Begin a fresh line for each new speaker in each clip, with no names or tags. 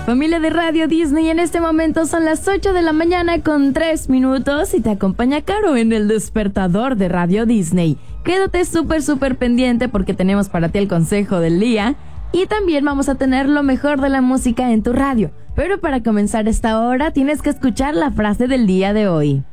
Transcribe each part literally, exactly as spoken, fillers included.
Familia de Radio Disney, en este momento son las ocho de la mañana con tres minutos y te acompaña Caro en el despertador de Radio Disney. Quédate súper súper pendiente porque tenemos para ti el consejo del día y también vamos a tener lo mejor de la música en tu radio. Pero para comenzar esta hora tienes que escuchar la frase del día de hoy.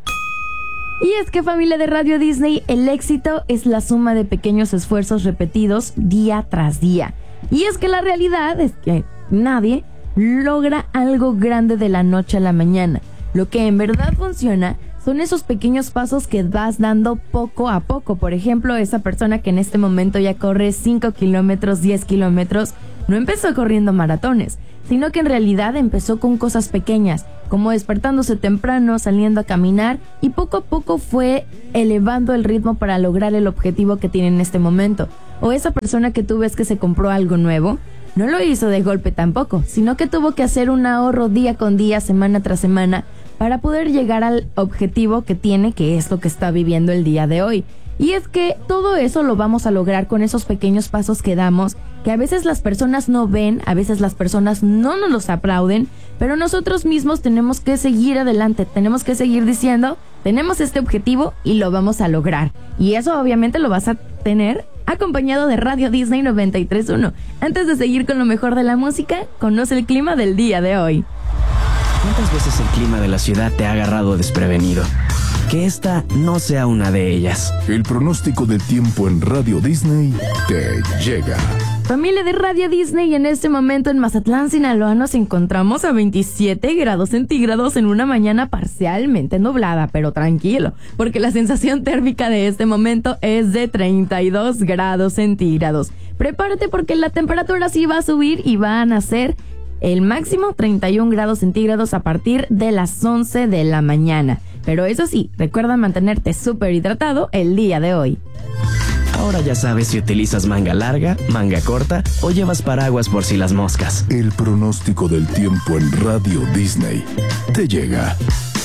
Y es que, familia de Radio Disney, el éxito es la suma de pequeños esfuerzos repetidos día tras día. Y es que la realidad es que nadie logra algo grande de la noche a la mañana. Lo que en verdad funciona son esos pequeños pasos que vas dando poco a poco. Por ejemplo, esa persona que en este momento ya corre cinco kilómetros, diez kilómetros, no empezó corriendo maratones, sino que en realidad empezó con cosas pequeñas, como despertándose temprano, saliendo a caminar, y poco a poco fue elevando el ritmo para lograr el objetivo que tiene en este momento. O esa persona que tú ves que se compró algo nuevo, no lo hizo de golpe tampoco, sino que tuvo que hacer un ahorro día con día, semana tras semana, para poder llegar al objetivo que tiene, que es lo que está viviendo el día de hoy. Y es que todo eso lo vamos a lograr con esos pequeños pasos que damos, que a veces las personas no ven, a veces las personas no nos los aplauden, pero nosotros mismos tenemos que seguir adelante, tenemos que seguir diciendo, tenemos este objetivo y lo vamos a lograr. Y eso obviamente lo vas a tener acompañado de Radio Disney noventa y tres punto uno. Antes de seguir con lo mejor de la música, conoce el clima del día de hoy.
¿Cuántas veces el clima de la ciudad te ha agarrado desprevenido? Que esta no sea una de ellas.
El pronóstico del tiempo en Radio Disney te llega.
Familia de Radio Disney, en este momento en Mazatlán, Sinaloa, nos encontramos a veintisiete grados centígrados en una mañana parcialmente nublada, pero tranquilo, porque la sensación térmica de este momento es de treinta y dos grados centígrados. Prepárate porque la temperatura sí va a subir y van a ser el máximo treinta y un grados centígrados a partir de las once de la mañana. Pero eso sí, recuerda mantenerte súper hidratado el día de hoy.
Ahora ya sabes si utilizas manga larga, manga corta o llevas paraguas por si las moscas.
El pronóstico del tiempo en Radio Disney te llega.